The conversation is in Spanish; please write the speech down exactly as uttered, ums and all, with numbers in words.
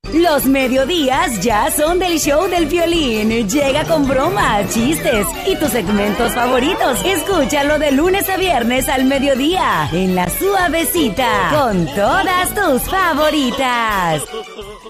Los mediodías ya son del show del violín. Llega con bromas, chistes y tus segmentos favoritos. Escúchalo de lunes a viernes al mediodía en La Suavecita con todas tus favoritas.